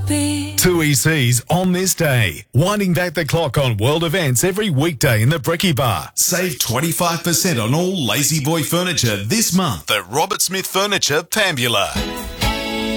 be. 2EC's on this day. Winding back the clock on world events every weekday in the Brekkie Bar. Save 25% on all Lazy Boy furniture this month at Robert Smith Furniture, Pambula.